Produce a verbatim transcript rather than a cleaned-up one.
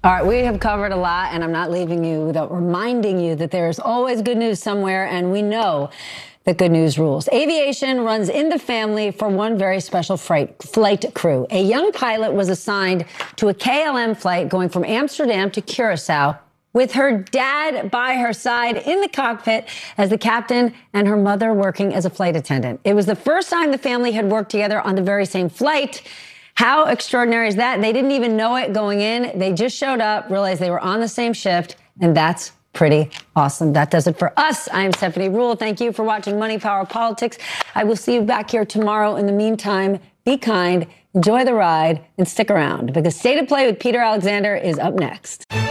All right, we have covered a lot, and I'm not leaving you without reminding you that there is always good news somewhere, and we know that good news rules. Aviation runs in the family for one very special flight, flight crew. A young pilot was assigned to a K L M flight going from Amsterdam to Curacao with her dad by her side in the cockpit as the captain and her mother working as a flight attendant. It was the first time the family had worked together on the very same flight. How extraordinary is that? They didn't even know it going in. They just showed up, realized they were on the same shift, and that's pretty awesome. That does it for us. I am Stephanie Ruhle. Thank you for watching Money, Power, Politics. I will see you back here tomorrow. In the meantime, be kind, enjoy the ride, and stick around because State of Play with Peter Alexander is up next.